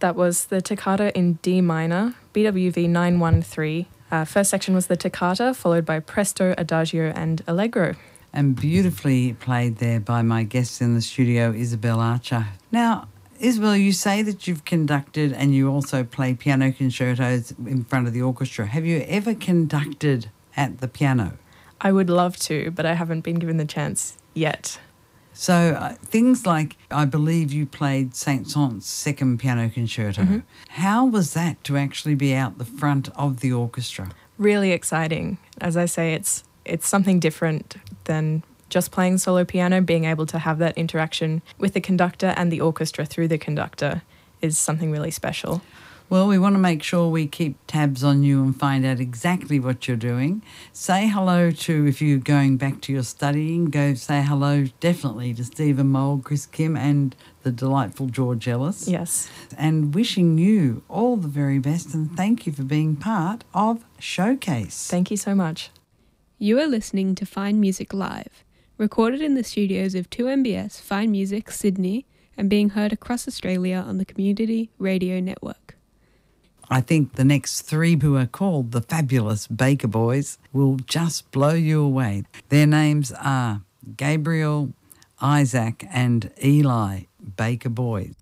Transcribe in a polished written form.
That was the Toccata in D minor, BWV 913. First section was the Toccata, followed by Presto, Adagio and Allegro. And beautifully played there by my guest in the studio, Isabel Archer. Now, Isabel, you say that you've conducted and you also play piano concertos in front of the orchestra. Have you ever conducted at the piano? I would love to, but I haven't been given the chance yet. So things like, I believe you played Saint-Saëns' second piano concerto. Mm-hmm. How was that to actually be out the front of the orchestra? Really exciting. As I say, it's something different than just playing solo piano. Being able to have that interaction with the conductor and the orchestra through the conductor is something really special. Well, we want to make sure we keep tabs on you and find out exactly what you're doing. Say hello to, if you're going back to your studying, go say hello definitely to Stephen Mould, Chris Kim and the delightful George Ellis. Yes. And wishing you all the very best, and thank you for being part of Showcase. Thank you so much. You are listening to Fine Music Live, recorded in the studios of 2MBS Fine Music Sydney and being heard across Australia on the Community Radio Network. I think the next three, who are called the fabulous Baker Boys, will just blow you away. Their names are Gabriel, Isaac and Eli Baker Boys.